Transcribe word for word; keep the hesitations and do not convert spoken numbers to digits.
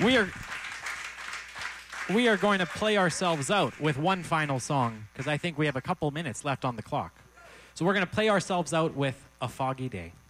We are we are going to play ourselves out with one final song because I think we have a couple minutes left on the clock. So we're going to play ourselves out with A Foggy Day.